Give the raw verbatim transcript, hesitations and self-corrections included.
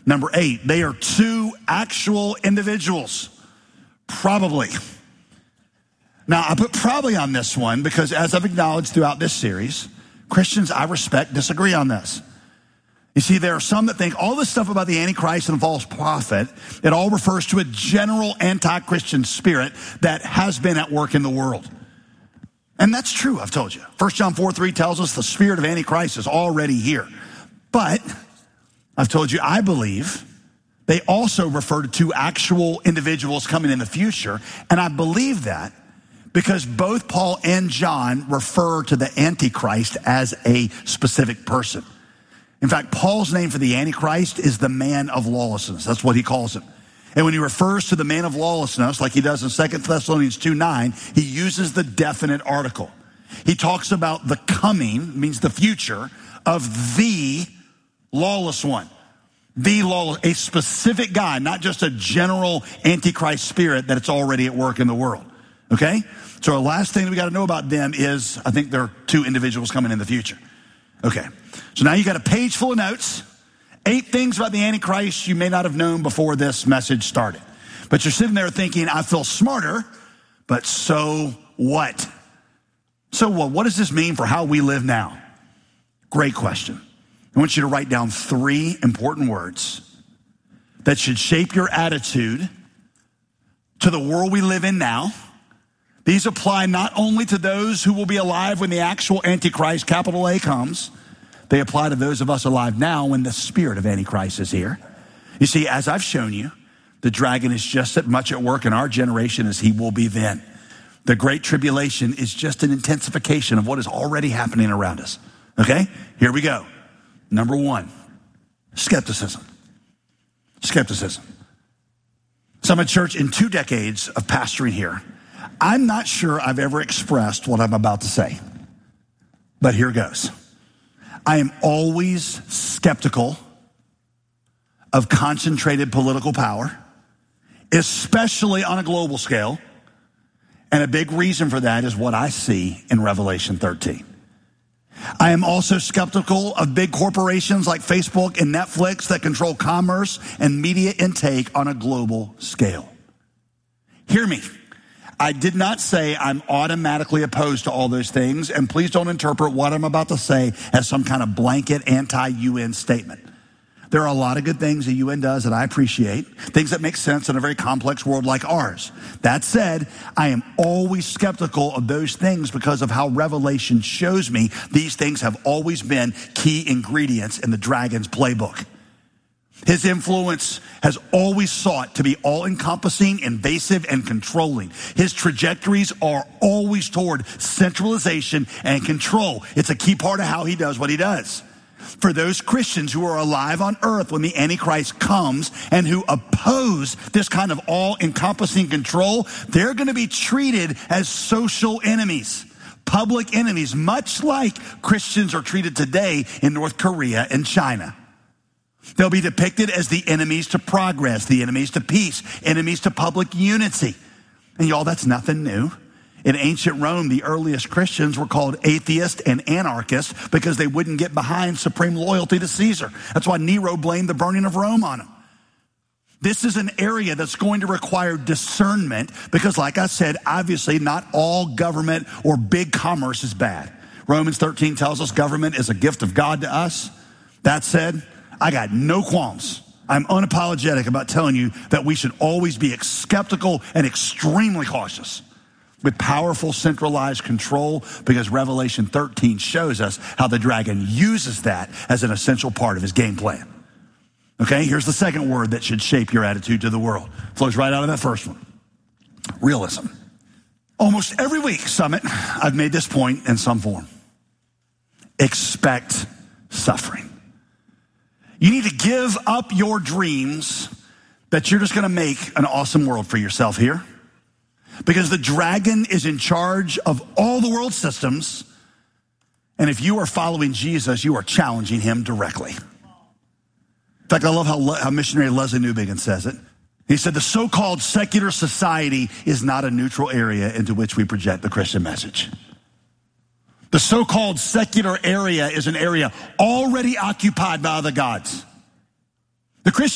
Number eight, they are two actual individuals. Probably. Now, I put probably on this one because as I've acknowledged throughout this series, Christians I respect disagree on this. You see, there are some that think all this stuff about the Antichrist and the false prophet, it all refers to a general anti-Christian spirit that has been at work in the world. And that's true, I've told you. First John four three tells us the spirit of Antichrist is already here. But I've told you, I believe they also refer to two actual individuals coming in the future. And I believe that because both Paul and John refer to the Antichrist as a specific person. In fact, Paul's name for the Antichrist is the man of lawlessness. That's what he calls him. And when he refers to the man of lawlessness, like he does in Second Thessalonians two nine, he uses the definite article. He talks about the coming, means the future, of the lawless one. The lawless, a specific guy, not just a general Antichrist spirit that it's already at work in the world. Okay? So our last thing that we got to know about them is, I think there are two individuals coming in the future. Okay. So now you got a page full of notes. Eight things about the Antichrist you may not have known before this message started. But you're sitting there thinking, I feel smarter, but so what? So what? What does this mean for how we live now? Great question. I want you to write down three important words that should shape your attitude to the world we live in now. These apply not only to those who will be alive when the actual Antichrist, capital A, comes. They apply to those of us alive now when the spirit of Antichrist is here. You see, as I've shown you, the dragon is just as much at work in our generation as he will be then. The Great Tribulation is just an intensification of what is already happening around us. Okay? Here we go. Number one, skepticism. Skepticism. So I'm a church in two decades of pastoring here. I'm not sure I've ever expressed what I'm about to say, but here goes. I am always skeptical of concentrated political power, especially on a global scale. And a big reason for that is what I see in Revelation thirteen. I am also skeptical of big corporations like Facebook and Netflix that control commerce and media intake on a global scale. Hear me. I did not say I'm automatically opposed to all those things, and please don't interpret what I'm about to say as some kind of blanket anti-U N statement. There are a lot of good things the U N does that I appreciate, things that make sense in a very complex world like ours. That said, I am always skeptical of those things because of how Revelation shows me these things have always been key ingredients in the dragon's playbook. His influence has always sought to be all-encompassing, invasive, and controlling. His trajectories are always toward centralization and control. It's a key part of how he does what he does. For those Christians who are alive on earth when the Antichrist comes and who oppose this kind of all-encompassing control, they're going to be treated as social enemies, public enemies, much like Christians are treated today in North Korea and China. They'll be depicted as the enemies to progress, the enemies to peace, enemies to public unity. And y'all, that's nothing new. In ancient Rome, the earliest Christians were called atheists and anarchists because they wouldn't get behind supreme loyalty to Caesar. That's why Nero blamed the burning of Rome on them. This is an area that's going to require discernment because, like I said, obviously not all government or big commerce is bad. Romans thirteen tells us government is a gift of God to us. That said, I got no qualms. I'm unapologetic about telling you that we should always be skeptical and extremely cautious with powerful centralized control because Revelation thirteen shows us how the dragon uses that as an essential part of his game plan. Okay, here's the second word that should shape your attitude to the world. Flows right out of that first one. Realism. Almost every week, Summit, I've made this point in some form. Expect suffering. You need to give up your dreams that you're just going to make an awesome world for yourself here. Because the dragon is in charge of all the world systems. And if you are following Jesus, you are challenging him directly. In fact, I love how, how missionary Leslie Newbigin says it. He said, the so-called secular society is not a neutral area into which we project the Christian message. The so-called secular area is an area already occupied by the gods. The Christian